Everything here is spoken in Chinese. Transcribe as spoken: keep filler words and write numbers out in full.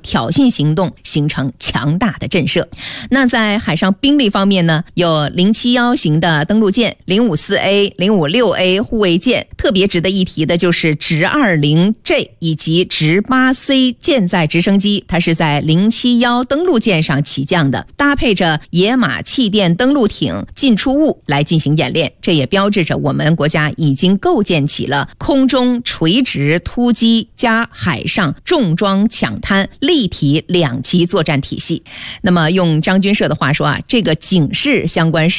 挑衅行动，形成强大的震慑。那在海上兵力方面呢，有零七一型的登陆舰、零五四 A、零五六 A 护卫舰。特别值得一提的就是直 二零 J 以及直 八 C 舰载直升机，它是在零七一登陆舰上起降的，搭配着野马气垫登陆艇进出坞来进行演练。这也标志着我们国家已经构建起了空中垂直突击加海上重装抢滩立体两栖作战体系。那么用张军社的话说啊，这个警示相关